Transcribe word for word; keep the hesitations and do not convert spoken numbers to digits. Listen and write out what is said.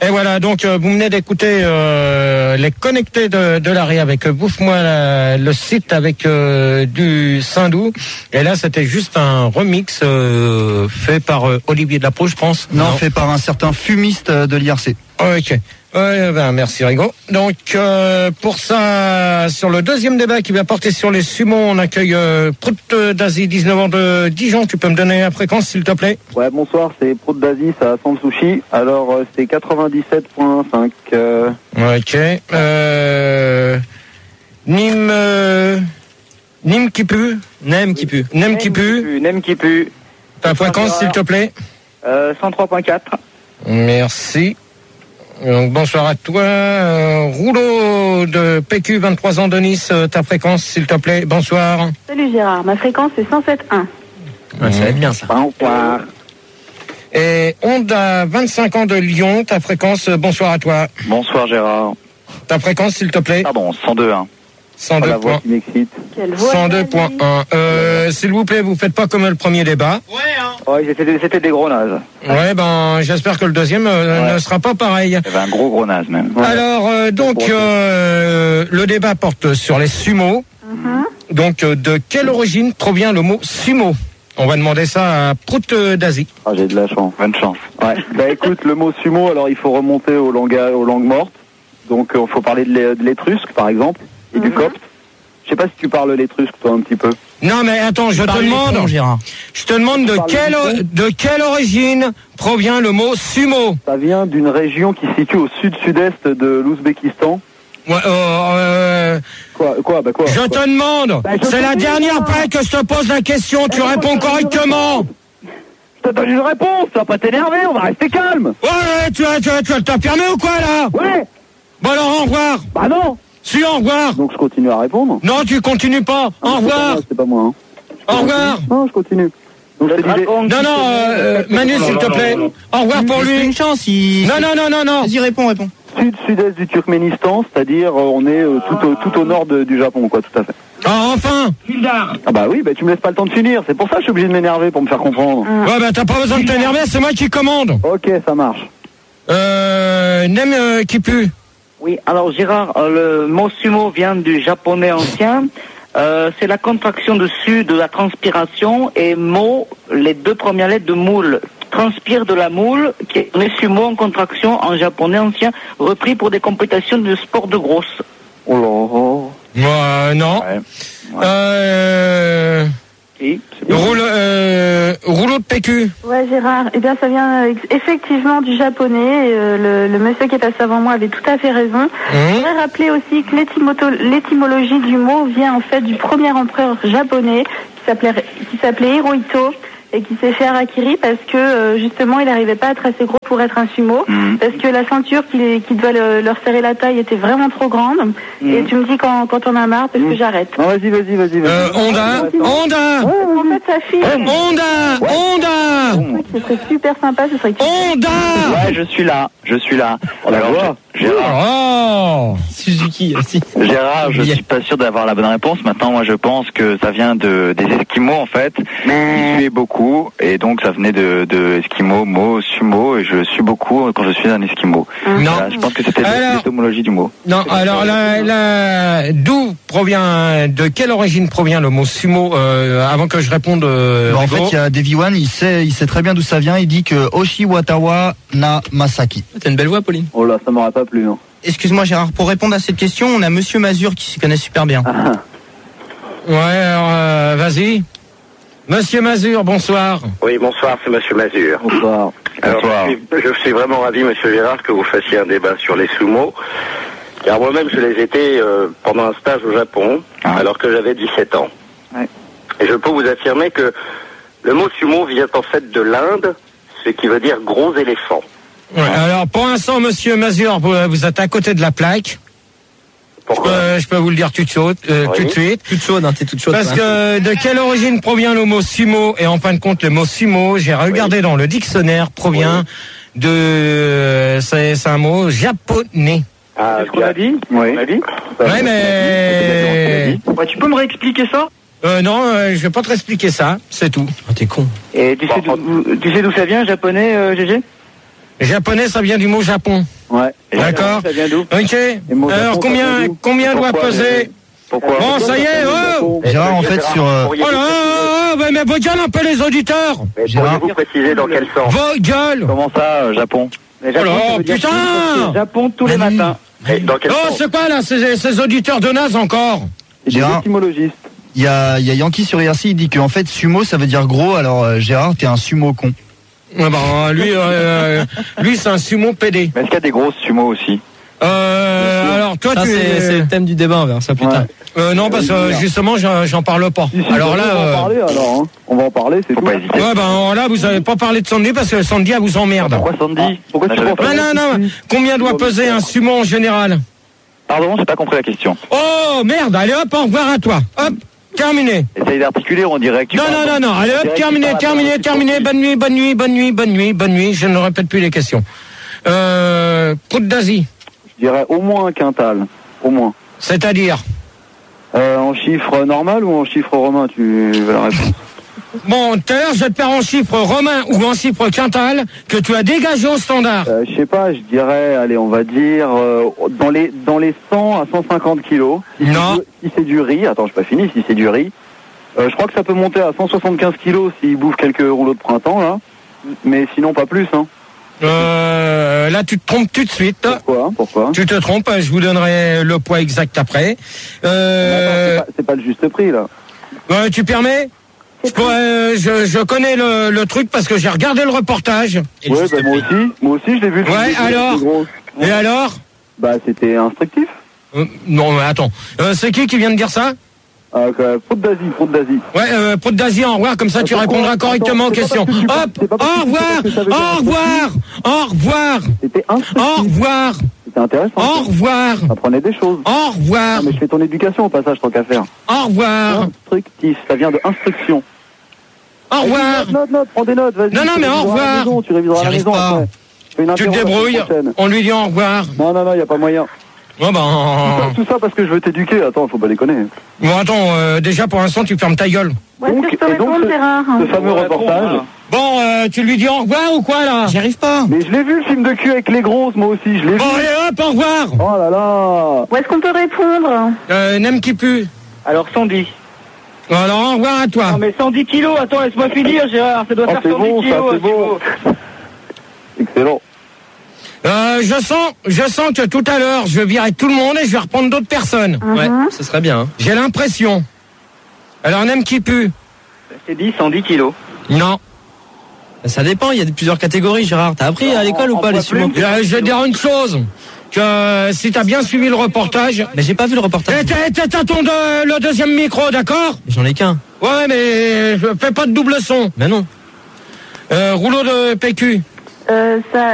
Et voilà, donc euh, vous venez d'écouter euh, les connectés de, de l'A R I avec euh, Bouffe-moi la, le site avec euh, du Sindou. Et là, c'était juste un remix euh, fait par euh, Olivier Delapro, je pense. Non, non, fait par un certain fumiste de l'I R C. Ok. Ouais, ben merci Rigo. Donc euh, pour ça, sur le deuxième débat qui va porter sur les sumos, on accueille euh, Prout d'Asie, dix-neuf ans de Dijon. Tu peux me donner la fréquence s'il te plaît? Ouais, bonsoir, c'est Prout d'Asie, ça a Sans Sushi. Alors euh, c'est quatre-vingt-dix-sept virgule cinq. Euh... Ok. Euh, Nîmes, euh, Nîmes qui pue. Nem qui pue. Nem qui pue. Nem qui pue. Ta fréquence s'il te plaît? euh, cent trois virgule quatre. Merci. Donc, bonsoir à toi. Euh, Rouleau de P Q, vingt-trois ans de Nice, euh, ta fréquence, s'il te plaît. Bonsoir. Salut Gérard, ma fréquence est cent sept virgule un. Ouais, ça va être bien ça. Bonsoir. Et Honda, vingt-cinq ans de Lyon, ta fréquence, euh, bonsoir à toi. Bonsoir Gérard. Ta fréquence, s'il te plaît. Pardon, cent deux virgule un. cent deux la voix qui m'excite. cent deux virgule un. Euh, s'il vous plaît, vous faites pas comme le premier débat. Ouais, hein. Ouais, c'était, c'était des gros nazes. Ouais, ben, j'espère que le deuxième euh, ouais. ne sera pas pareil. Il y avait un gros gros naze même. Ouais. Alors, euh, donc, euh, le débat porte sur les sumos. Mm-hmm. Donc, euh, de quelle origine provient le mot sumo? On va demander ça à Prout d'Asie. Ah, j'ai de la chance. Bonne chance. Ouais. Bah écoute, le mot sumo, alors il faut remonter aux langues, aux langues mortes. Donc, il euh, faut parler de l'étrusque, par exemple, et mm-hmm. du copte. Je sais pas si tu parles l'étrusque, toi, un petit peu. Non, mais attends, je te demande, je te demande de quelle, de quelle origine provient le mot sumo? Ça vient d'une région qui se situe au sud-sud-est de l'Ouzbékistan. Ouais, euh, euh, quoi, quoi, bah quoi? Je quoi te demande. Bah, je c'est la dernière fois que je te pose la question. Tu réponds correctement. Je te donne une réponse. Tu vas pas t'énerver. On va rester calme. Ouais, tu vas, tu vas, tu vas t'affirmer ou quoi là? Ouais. Bon alors, au revoir. Bah non. Si, au revoir. Donc je continue à répondre. Non, tu continues pas. Ah, au revoir. C'est pas moi. Hein. Au revoir. Non, je continue. Donc, je disais... Non, non, euh, Manu, s'il te plaît. Au revoir pour lui. Une chance. Il... Non, non, non, non, non. Vas-y, réponds, réponds. Sud-sud-est du Turkménistan, c'est-à-dire euh, on est euh, tout, au, tout au nord de, du Japon, quoi, tout à fait. Ah, enfin. Ah bah oui, bah tu me laisses pas le temps de finir. C'est pour ça que je suis obligé de m'énerver pour me faire comprendre. Ouais, bah t'as pas besoin de t'énerver, c'est moi qui commande. Ok, ça marche. Euh, Nem euh, qui pue. Oui, alors Gérard, euh, le mot sumo vient du japonais ancien. Euh, c'est la contraction dessus de la transpiration et mo, les deux premières lettres de moule. Transpire de la moule, qui est le sumo en contraction en japonais ancien, repris pour des compétitions de sport de grosse. Oh là. Euh, non. Ouais. Ouais. Euh... Oui, Roule, euh, rouleau de P Q. Ouais, Gérard. Eh bien, ça vient euh, effectivement du japonais. Euh, le, le monsieur qui est passé avant moi avait tout à fait raison. Mmh. Je voudrais rappeler aussi que l'étymologie du mot vient en fait du premier empereur japonais qui s'appelait qui s'appelait Hirohito et qui s'est fait harakiri parce que euh, justement il n'arrivait pas à être assez gros pour être un sumo, mmh. parce que la ceinture qui, qui doit le, leur serrer la taille était vraiment trop grande. Mmh. Et tu me dis quand, quand on a marre parce mmh. que j'arrête. Non, vas-y, vas-y, vas-y. vas-y. Euh, Honda, Honda. Ouais, en fait sa fille. Euh, Honda, ouais. Honda. Ouais, ce serait super sympa, ce serait. Honda. Ouais, je suis là, je suis là. On la voit. Gérard. Oh, Suzuki aussi. Gérard, je suis pas sûr d'avoir la bonne réponse. Maintenant, moi, je pense que ça vient de des Esquimaux en fait. Ils suaient beaucoup et donc ça venait de, de Esquimaux, mot, sumo, et je suis beaucoup quand je suis un Esquimau. Non. Voilà, je pense que c'était l'étymologie du mot. Non, alors là, là, d'où provient, de quelle origine provient le mot sumo euh, avant que je réponde euh, bon, en fait, il y a Davy One, il sait, il sait très bien d'où ça vient. Il dit que Oshiwatawa na Masaki. T'as une belle voix, Pauline. Oh là, ça m'aurait pas plu. Hein. Excuse-moi, Gérard, pour répondre à cette question, on a Monsieur Mazur qui s'y connaît super bien. Ah. Ouais, alors euh, vas-y. Monsieur Mazur, bonsoir. Oui, bonsoir, c'est Monsieur Mazur. Bonsoir. Alors, bonsoir. Je, suis, je suis vraiment ravi, Monsieur Gérard, que vous fassiez un débat sur les sumo. Car moi-même, je les étais euh, pendant un stage au Japon, ah. alors que j'avais dix-sept ans. Ouais. Et je peux vous affirmer que le mot sumo vient en fait de l'Inde, ce qui veut dire gros éléphant. Ouais, alors, pour l'instant, Monsieur Mazur, vous, vous êtes à côté de la plaque. Pourquoi ? je, peux, je peux vous le dire tout de suite. Euh, oui. tout de suite. Toute chaude, hein, t'es toute chaude. Parce toi. que de quelle origine provient le mot sumo? Et en fin de compte, le mot sumo, j'ai regardé oui. dans le dictionnaire, provient oui. de... C'est, c'est un mot japonais. Ah, c'est ce qu'on a dit? Oui. On a dit? Ouais, mais... Ouais, tu peux me réexpliquer ça? Euh, non, euh, je vais pas te réexpliquer ça, c'est tout. Oh, t'es con. Et tu sais d'où, tu sais d'où ça vient, japonais, euh, G G? Japonais, ça vient du mot Japon. Ouais. Et D'accord. Ça vient d'où? Ok. mots Alors Japon, combien, ça vient d'où? combien doit Pourquoi, peser? Pourquoi? Bon, ça y est, oh! Gérard, en fait, sur, euh, Oh là là, mais, mais vos gueules un peu les auditeurs! Mais Gérard. pourriez-vous préciser dans quel sens? Vos gueules! Comment ça, euh, Japon? Mais Japon, Oh là, ça veut dire putain sumo, Japon tous les Manu. matins. Et dans quel Oh, sens? c'est quoi là, ces, ces auditeurs de naze encore? C'est des Gérard. étymologistes. Il y a, il y a Yankee sur I R C, il dit qu'en fait, sumo, ça veut dire gros. Alors, euh, Gérard, t'es un sumo con. Ah bah, lui, euh, lui c'est un sumo P D. Mais est-ce qu'il y a des grosses sumo aussi? Euh, alors toi Ça, tu c'est, c'est le thème du débat, on verra ça plus Ouais. tard. euh, non parce que justement j'en, j'en parle pas. Si, si, Alors on là, va en euh, parler alors. Hein. On va en parler, c'est Faut tout. pas hésiter. ouais ben là vous avez pas parlé de Sandy parce que Sandy elle vous emmerde. Pourquoi Sandy? Pourquoi Ah, tu j'avais prends pas- Non non non. Combien doit peser un sumo en général? Pardon, j'ai pas compris la question. Oh merde, allez hop, au revoir à toi. Hop, terminé. Essaye d'articuler, on dirait que tu Non parles- non non non, allez on dirait hop, que tu terminé, parles à terminé, travers terminé. le Bonne nuit, bonne nuit, bonne nuit, bonne nuit, bonne nuit. Je ne répète plus les questions. Euh, Côte d'Asie, Je dirais au moins un quintal. Au moins. c'est-à-dire. Euh, en chiffre normal ou en chiffre romain, tu veux la réponse? Bon, tout à l'heure, je vais te faire en chiffre romain ou en chiffre quintal que tu as dégagé au standard. Euh, je sais pas, je dirais, allez, on va dire euh, dans les dans les cent à cent cinquante kilos. Si Non. c'est du- Si c'est du riz, attends, je pas fini. Si c'est du riz, euh, je crois que ça peut monter à cent soixante-quinze kilos s'il bouffe quelques rouleaux de printemps là. Mais sinon pas plus, hein. Euh, là, tu te trompes tout de suite. Pourquoi? Pourquoi? Tu te trompes, je vous donnerai le poids exact après. Euh, Attends, c'est pas, c'est pas le juste prix là. euh, tu permets je, pourrais- je, je connais le, le truc parce que j'ai regardé le reportage. Et le Ouais, juste bah, moi prix. aussi, moi aussi je l'ai vu. le Ouais, film, alors c'est gros. Et alors Bah c'était instructif. Euh, Non, mais attends. Euh, c'est qui qui vient de dire ça? Euh, que- faute d'Asie, faute d'Asie. Ouais, euh, Prote d'Asie, au revoir, comme ça tu Attends, répondras attends, correctement aux c'est pas questions. parce que tu Hop, penses- c'est pas parce que au tu revoir, penses que ça veut dire au revoir, au revoir, C'était instructif. au revoir, C'était intéressant. au revoir, Ça apprenait des choses. au revoir, Non, mais je fais ton éducation au passage, tant qu'à faire. au revoir, Instructif, ça vient de instruction. au revoir. Note, note, note, prends des notes, vas-y. Non, non, tu mais au réviseras à la revoir. maison, Tu réviseras à J'y la arrive maison pas. après. Je fais une Tu te interro la débrouilles, semaine prochaine. on lui dit au revoir. Non, non, non, y a pas moyen. Bon ben, Tout ça parce que je veux t'éduquer, attends, faut pas déconner. bon attends, euh, déjà pour l'instant tu fermes ta gueule. Où est-ce que je peux et donc, répondre, ce, Gérard? ce fameux reportage. Bon, euh, tu lui dis au revoir ou quoi là? J'y arrive pas. Mais je l'ai vu le film de cul avec les grosses, moi aussi, je l'ai vu. Bon allez hop, au revoir. Oh là là. Où est-ce qu'on peut répondre? Euh, n'aime qui pue. Alors cent dix. Alors au revoir à toi. Non mais cent dix kilos, attends, laisse-moi finir Gérard, ça doit Oh, faire c'est cent dix bon, ça, kilos. c'est bon. Excellent. Euh, je sens, je sens que tout à l'heure je vais virer tout le monde et je vais reprendre d'autres personnes. Ouais, Mhm. ce serait bien. Hein. J'ai l'impression. Alors n'aime qui pue. C'est dit cent dix kilos. Non. Bah, ça dépend, il y a plusieurs catégories, Gérard. T'as appris à l'école ou pas les sumo? Euh, je vais te dire une chose. Que euh, si t'as bien suivi le reportage. Mais j'ai pas vu le reportage. Eh, t'as, t'as- t'as ton de- le deuxième micro, d'accord? J'en ai qu'un. Ouais, mais je fais pas de double son. Mais non. Euh, rouleau de P Q. Euh, ça